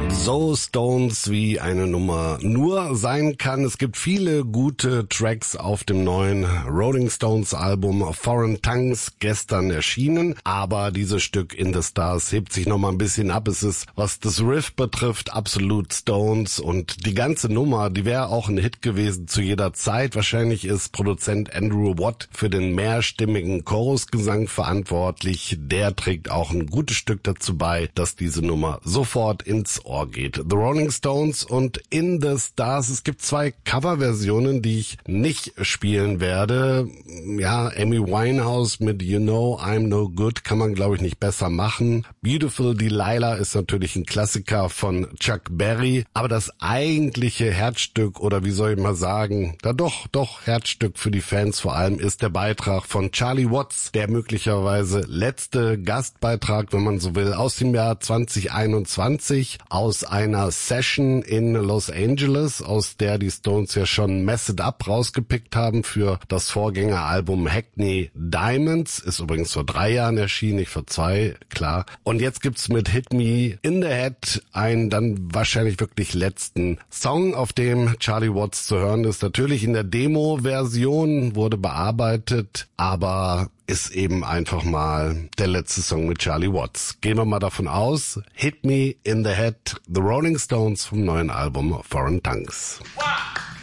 So Stones, wie eine Nummer nur sein kann. Es gibt viele gute Tracks auf dem neuen Rolling Stones Album Foreign Tongues, gestern erschienen. Aber dieses Stück In the Stars hebt sich nochmal ein bisschen ab. Es ist, was das Riff betrifft, absolut Stones. Und die ganze Nummer, die wäre auch ein Hit gewesen zu jeder Zeit. Wahrscheinlich ist Produzent Andrew Watt für den mehrstimmigen Chorusgesang verantwortlich. Der trägt auch ein gutes Stück dazu bei, dass diese Nummer sofort ins Ohr geht. The Rolling Stones und In the Stars. Es gibt zwei Coverversionen, die ich nicht spielen werde. Ja, Amy Winehouse mit You Know I'm No Good kann man, glaube ich, nicht besser machen. Beautiful Delilah ist natürlich ein Klassiker von Chuck Berry. Aber das eigentliche Herzstück, oder wie soll ich mal sagen, doch Herzstück für die Fans vor allem, ist der Beitrag von Charlie Watts, der möglicherweise letzte Gastbeitrag, wenn man so will, aus dem Jahr 2021, aus einer Session in Los Angeles, aus der die Stones ja schon Mess It Up rausgepickt haben für das Vorgängeralbum Hackney Diamonds. Ist übrigens vor 3 Jahren erschienen, nicht vor 2, klar. Und jetzt gibt's mit Hit Me in the Head einen dann wahrscheinlich wirklich letzten Song, auf dem Charlie Watts zu hören ist. Natürlich in der Demo-Version, wurde bearbeitet, aber ist eben einfach mal der letzte Song mit Charlie Watts. Gehen wir mal davon aus. Hit Me in the Head, The Rolling Stones vom neuen Album Foreign Tongues. 1,